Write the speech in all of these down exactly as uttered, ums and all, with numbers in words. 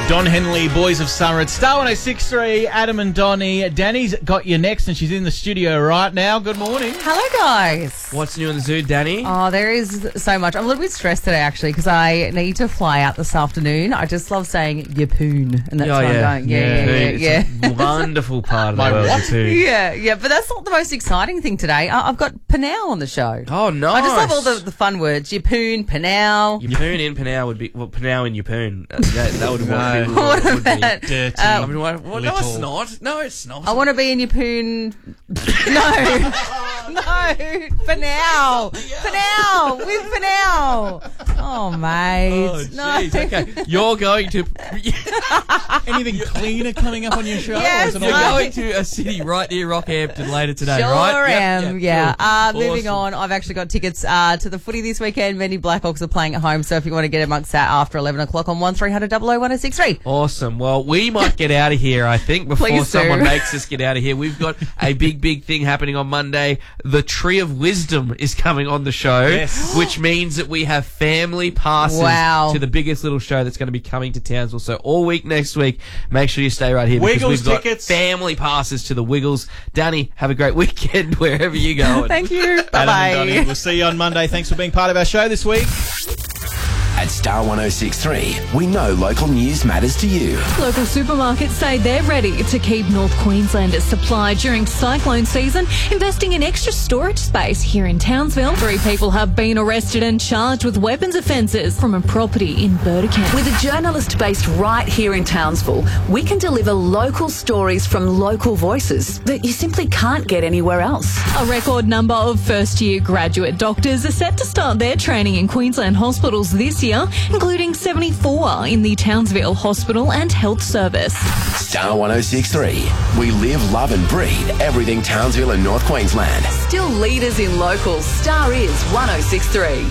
Don Henley, Boys of Summer at Star one oh six point three, Adam and Donnie. Danny's got you next and she's in the studio right now. Good morning. Hello, guys. What's new in the zoo, Danny? Oh, there is so much. I'm a little bit stressed today, actually, because I need to fly out this afternoon. I just love saying Yapoon, and that's Oh, where yeah. I'm going. Yeah, yeah, yeah. It's yeah. a wonderful part of the My world, what? too. Yeah, yeah, but that's not the most exciting thing today. I- I've got Panau on the show. Oh, nice. I just love all the, the fun words. Yapoon, Panau. Yapoon in Panau would be... Well, Panau in Yapoon. Uh, That, that would, No. be, What would be. about- Dirty. I mean, what, what, no, it's Little. not. No, it's not. I want to be in Yapoon. No. No. Panau. Panau. With Panau. Oh, mate. Oh, no. jeez. Okay. You're going to... Anything cleaner coming up on your show? Yes, or is it You're all- going to a city right near Rockhampton later today, Sure right? Yep, am, yep, yeah. cool. Uh, moving Awesome. on, I've actually got tickets uh, to the footy this weekend. Many Blackhawks are playing at home, so if you want to get amongst that after eleven o'clock on one three hundred double oh one oh six three. Awesome. Well, we might get out of here, I think, before Please do. someone makes us get out of here. We've got a big, big thing happening on Monday. The Tree of Wisdom is coming on the show, Yes. which means that we have family passes Wow. to the biggest little show that's going to be coming to Townsville. So all week next week, make sure you stay right here because Wiggles we've got tickets. family passes to the Wiggles. Danny, have a great weekend wherever you go. Thank you. Adam and Bye-bye. Donnie, we'll see you on Monday. Thanks for being part of our show this week. At Star one oh six point three, we know local news matters to you. Local supermarkets say they're ready to keep North Queenslanders supplied during cyclone season, investing in extra storage space here in Townsville. Three people have been arrested and charged with weapons offences from a property in Burdekin. With a journalist based right here in Townsville, we can deliver local stories from local voices that you simply can't get anywhere else. A record number of first-year graduate doctors are set to start their training in Queensland hospitals this year, including seventy-four in the Townsville Hospital and Health Service. Star one oh six point three, we live, love and breathe everything Townsville and North Queensland. Still leaders in locals, Star is one oh six point three.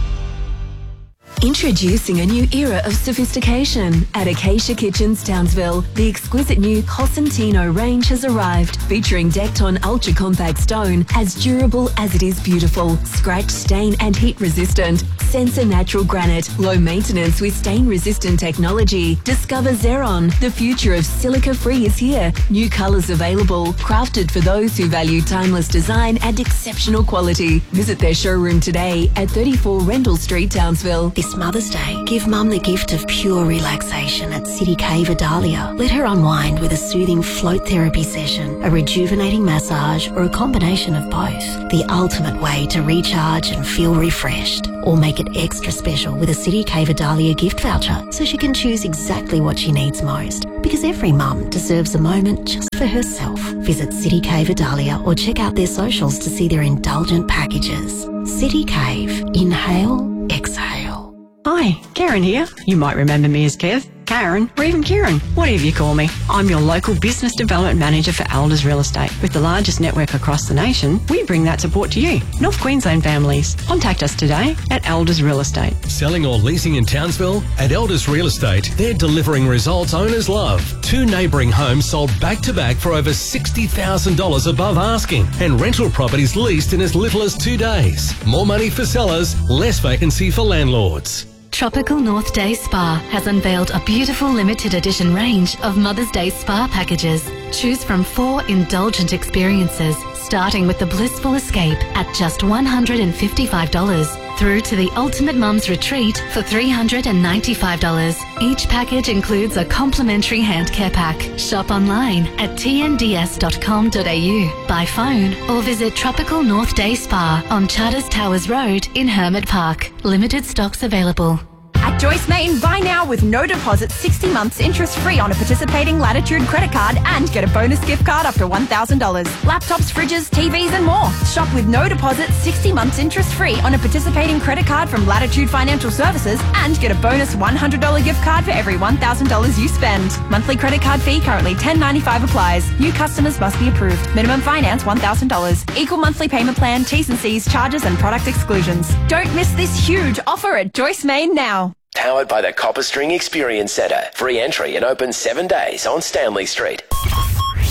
Introducing a new era of sophistication at Acacia Kitchens Townsville. The exquisite new Cosentino range has arrived, featuring decked on ultra compact stone, as durable as it is beautiful, scratch, stain and heat resistant. Sensor natural granite, low maintenance with stain resistant technology. Discover Xeron, the future of silica free is here. New colours available, crafted for those who value timeless design and exceptional quality. Visit their showroom today at thirty-four Rendell Street, Townsville. This Mother's Day, give Mum the gift of pure relaxation at City Cave Adalia. Let her unwind with a soothing float therapy session, a rejuvenating massage, or a combination of both. The ultimate way to recharge and feel refreshed. Or make it extra special with a City Cave Adalia gift voucher so she can choose exactly what she needs most. Because every mum deserves a moment just for herself. Visit City Cave Adalia or check out their socials to see their indulgent packages. City Cave. Inhale, exhale. Hi, Karen here. You might remember me as Kev, Karen, or even Kieran, whatever you call me. I'm your local business development manager for Elders Real Estate. With the largest network across the nation, we bring that support to you, North Queensland families. Contact us today at Elders Real Estate. Selling or leasing in Townsville? At Elders Real Estate, they're delivering results owners love. Two neighbouring homes sold back-to-back for over sixty thousand dollars above asking, and rental properties leased in as little as two days. More money for sellers, less vacancy for landlords. Tropical North Day Spa has unveiled a beautiful limited edition range of Mother's Day spa packages. Choose from four indulgent experiences, starting with the Blissful Escape at just one hundred fifty-five dollars, through to the Ultimate Mum's Retreat for three hundred ninety-five dollars. Each package includes a complimentary hand care pack. Shop online at t n d s dot com dot a u, by phone, or visit Tropical North Day Spa on Charters Towers Road in Hermit Park. Limited stocks available. At Joyce Main, buy now with no deposit, sixty months interest free on a participating Latitude credit card and get a bonus gift card up to one thousand dollars. Laptops, fridges, T Vs and more. Shop with no deposit, sixty months interest free on a participating credit card from Latitude Financial Services and get a bonus one hundred dollars gift card for every one thousand dollars you spend. Monthly credit card fee currently ten ninety-five applies. New customers must be approved. Minimum finance one thousand dollars. Equal monthly payment plan, T's and C's, charges and product exclusions. Don't miss this huge offer at Joyce Main now. Powered by the Copper String Experience Centre. Free entry and open seven days on Stanley Street.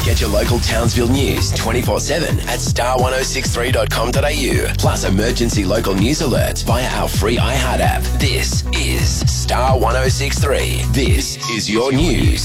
Get your local Townsville news twenty-four seven at star ten sixty-three dot com dot a u. Plus emergency local news alerts via our free iHeart app. This is Star ten sixty-three. This is your news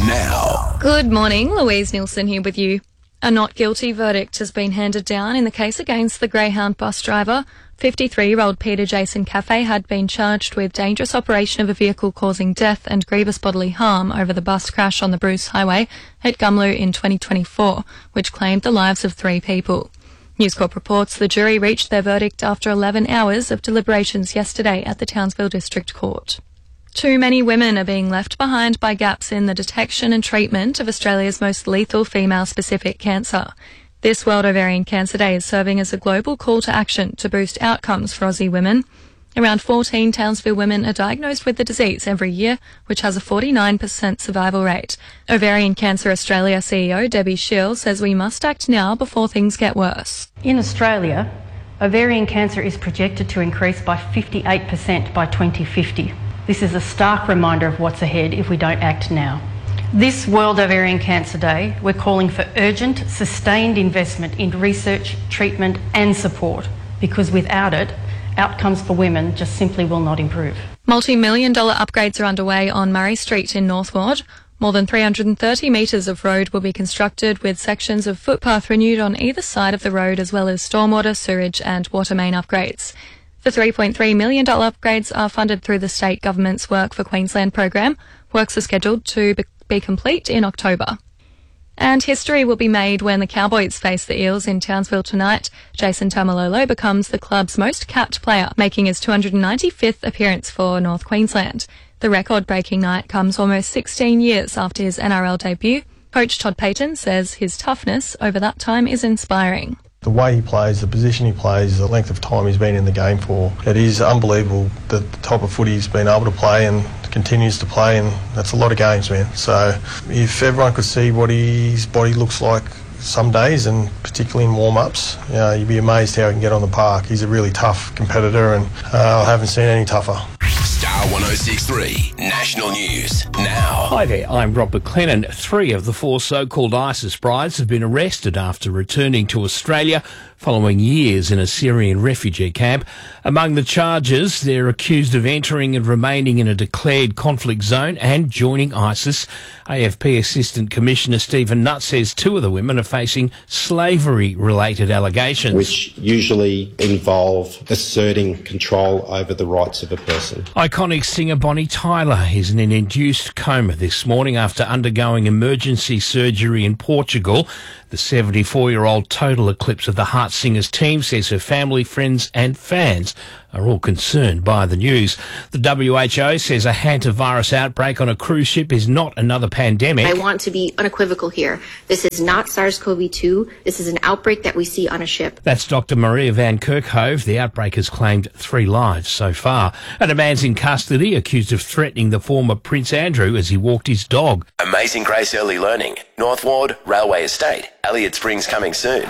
now. Good morning, Louise Nielsen here with you. A not guilty verdict has been handed down in the case against the Greyhound bus driver. fifty-three-year-old Peter Jason Caffey had been charged with dangerous operation of a vehicle causing death and grievous bodily harm over the bus crash on the Bruce Highway at Gumlu in twenty twenty-four, which claimed the lives of three people. News Corp reports the jury reached their verdict after eleven hours of deliberations yesterday at the Townsville District Court. Too many women are being left behind by gaps in the detection and treatment of Australia's most lethal female-specific cancer. This World Ovarian Cancer Day is serving as a global call to action to boost outcomes for Aussie women. Around fourteen Townsville women are diagnosed with the disease every year, which has a forty-nine percent survival rate. Ovarian Cancer Australia C E O Debbie Schill says we must act now before things get worse. In Australia, ovarian cancer is projected to increase by fifty-eight percent by twenty fifty. This is a stark reminder of what's ahead if we don't act now. This World Ovarian Cancer Day, we're calling for urgent, sustained investment in research, treatment and support, because without it, outcomes for women just simply will not improve. Multi-million dollar upgrades are underway on Murray Street in Northwood. More than three hundred thirty metres of road will be constructed, with sections of footpath renewed on either side of the road, as well as stormwater, sewage and water main upgrades. The three point three million dollars upgrades are funded through the state government's Work for Queensland program. Works are scheduled to be complete in October. And history will be made when the Cowboys face the Eels in Townsville tonight. Jason Taumalolo becomes the club's most capped player, making his two hundred ninety-fifth appearance for North Queensland. The record-breaking night comes almost sixteen years after his N R L debut. Coach Todd Payton says his toughness over that time is inspiring. The way he plays, the position he plays, the length of time he's been in the game for, it is unbelievable the type of footy he's been able to play and continues to play, and that's a lot of games, man. So if everyone could see what his body looks like some days, and particularly in warm-ups, you know, you'd be amazed how he can get on the park. He's a really tough competitor, and uh, I haven't seen any tougher. Star ten sixty-three National News now. Hi there, I'm Rob McLennan. Three of the four so-called ISIS brides have been arrested after returning to Australia following years in a Syrian refugee camp. Among the charges, they're accused of entering and remaining in a declared conflict zone and joining ISIS. A F P Assistant Commissioner Stephen Nutt says two of the women are facing slavery-related allegations, which usually involve asserting control over the rights of a person. Iconic singer Bonnie Tyler is in an induced coma this morning after undergoing emergency surgery in Portugal. The seventy-four-year-old total eclipse of the Heart Singers team says her family, friends and fans are all concerned by the news. The W H O says a hantavirus outbreak on a cruise ship is not another pandemic. I want to be unequivocal here. This is not SARS CoV two. This is an outbreak that we see on a ship. That's Doctor Maria Van Kerkhove. The outbreak has claimed three lives so far. And a man's in custody accused of threatening the former Prince Andrew as he walked his dog. Amazing Grace Early Learning, Northward Railway Estate, Elliott Springs coming soon.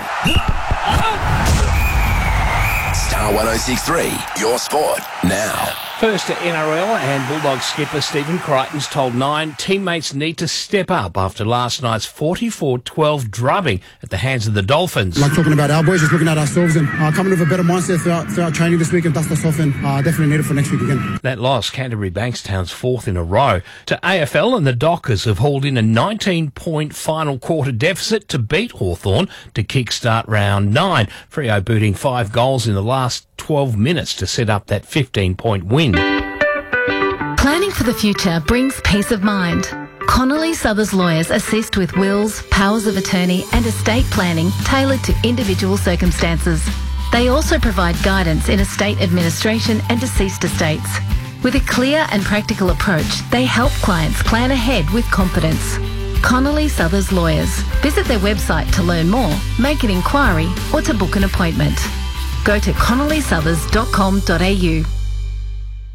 Star ten sixty-three, your sport now. First to N R L, and Bulldog skipper Stephen Crichton's told Nine teammates need to step up after last night's forty-four twelve drubbing at the hands of the Dolphins. Like talking about our boys, just looking at ourselves and uh, coming with a better mindset throughout, throughout training this week and dust us off, and uh, definitely need it for next week again. That loss, Canterbury Bankstown's fourth in a row. To A F L, and the Dockers have hauled in a nineteen-point final quarter deficit to beat Hawthorn to kickstart round nine. Freo booting five goals in the last twelve minutes to set up that fifteen-point win. Planning for the future brings peace of mind. Connolly Southers lawyers assist with wills, powers of attorney and estate planning tailored to individual circumstances. They also provide guidance in estate administration and deceased estates. With a clear and practical approach, they help clients plan ahead with confidence. Connolly Southers Lawyers. Visit their website to learn more, make an inquiry or to book an appointment. Go to connolly southers dot com dot a u.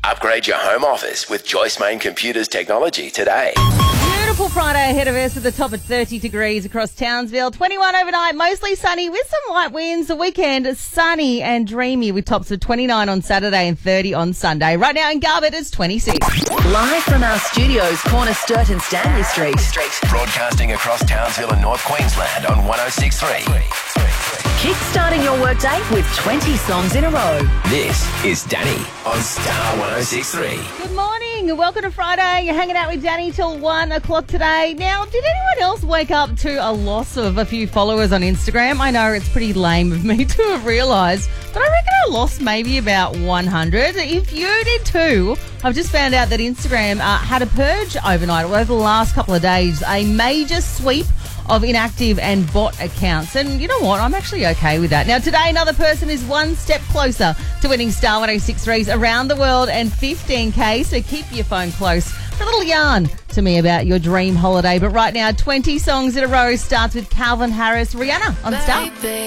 Upgrade your home office with Joyce Main Computers technology today. Beautiful Friday ahead of us at the top at thirty degrees across Townsville. twenty-one overnight, mostly sunny with some light winds. The weekend, sunny and dreamy with tops of twenty-nine on Saturday and thirty on Sunday. Right now in Garbutt, it's twenty-six. Live from our studios, corner Sturt and Stanley Street. Broadcasting across Townsville and North Queensland on one oh six point three. Kickstarting your workday with twenty songs in a row. This is Danny on Star one oh six point three. Good morning. Welcome to Friday. You're hanging out with Danny till one o'clock today. Now, did anyone else wake up to a loss of a few followers on Instagram? I know it's pretty lame of me to have realised, but I reckon I lost maybe about one hundred. If you did too, I've just found out that Instagram uh, had a purge overnight, over the last couple of days, a major sweep of inactive and bot accounts. And you know what? I'm actually okay with that. Now, today, another person is one step closer to winning Star one oh six point three's Around the World and fifteen K, so keep your phone close for a little yarn to me about your dream holiday. But right now, twenty songs in a row starts with Calvin Harris, Rihanna on Star.